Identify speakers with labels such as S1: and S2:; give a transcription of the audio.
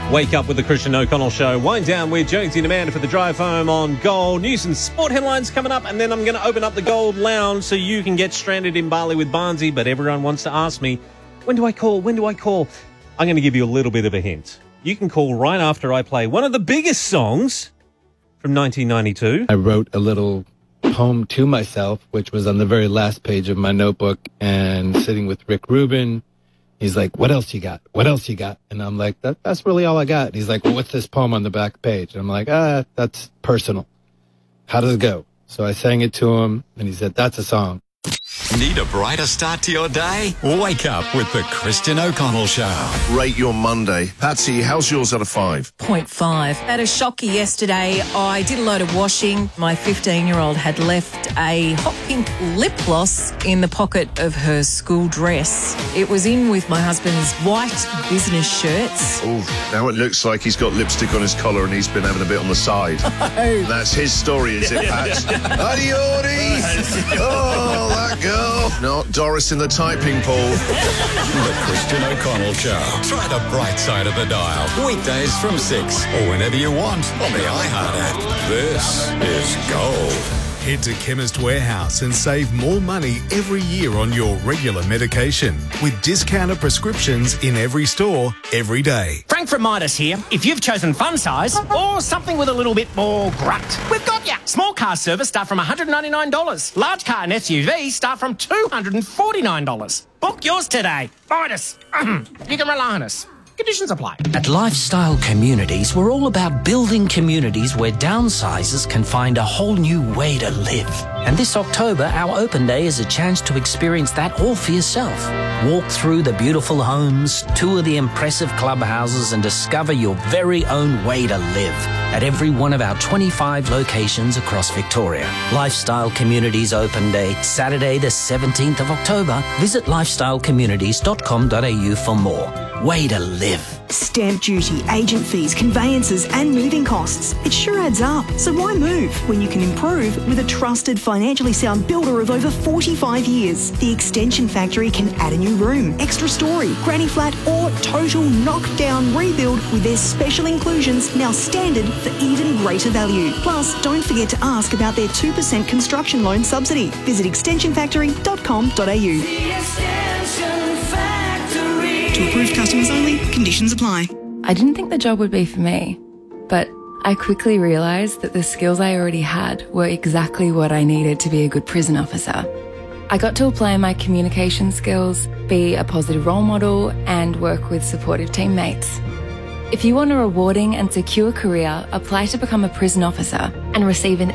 S1: Wake up with the Christian O'Connell Show. Wind down with Jonesy and Amanda for the drive home on Gold. News and sport headlines coming up, and then I'm going to open up the Gold Lounge so you can get stranded in Bali with Barnsey. But everyone wants to ask me, when do I call? When do I call? I'm going to give you a little bit of a hint. You can call right after I play one of the biggest songs from 1992.
S2: I wrote a little poem to myself, which was on the very last page of my notebook, and sitting with Rick Rubin. He's like, what else you got? What else you got? And I'm like, that's really all I got. And he's like, well, what's this poem on the back page? And I'm like, that's personal. How does it go? So I sang it to him, and he said, that's a song.
S3: Need a brighter start to your day? Wake up with the Christian O'Connell Show.
S4: Rate your Monday. Patsy, how's yours out of 5?
S5: 0.5. Had a shocker yesterday. I did a load of washing. My 15-year-old had left a hot pink lip gloss in the pocket of her school dress. It was in with my husband's white business shirts.
S4: Oh, now it looks like he's got lipstick on his collar and he's been having a bit on the side. Oh. That's his story, is it, Pat? Adiori! Oh, that girl. Not Doris in the typing pool.
S3: The Christian O'Connell Show. Try the bright side of the dial. Weekdays from 6 or whenever you want on the iHeart app. This is Gold.
S6: Head to Chemist Warehouse and save more money every year on your regular medication with discounted prescriptions in every store, every day.
S7: Frank from Midas here. If you've chosen fun size or something with a little bit more grunt, we've got ya. Small car service start from $199. Large car and SUV start from $249. Book yours today. Midas. You can rely on us. Conditions apply.
S8: At Lifestyle Communities, we're all about building communities where downsizers can find a whole new way to live. And this October, our open day is a chance to experience that all for yourself. Walk through the beautiful homes, tour the impressive clubhouses, and discover your very own way to live at every one of our 25 locations across Victoria. Lifestyle Communities Open Day, Saturday the 17th of October. Visit lifestylecommunities.com.au for more. Way to live.
S9: Stamp duty, agent fees, conveyances and moving costs. It sure adds up. So why move when you can improve with a trusted, financially sound builder of over 45 years? The Extension Factory can add a new room, extra story, granny flat or total knockdown rebuild with their special inclusions now standard for even greater value. Plus, don't forget to ask about their 2% construction loan subsidy. Visit extensionfactory.com.au. To approved customers only, conditions apply.
S10: I didn't think the job would be for me, but I quickly realised that the skills I already had were exactly what I needed to be a good prison officer. I got to apply my communication skills, be a positive role model, and work with supportive teammates. If you want a rewarding and secure career, apply to become a prison officer and receive an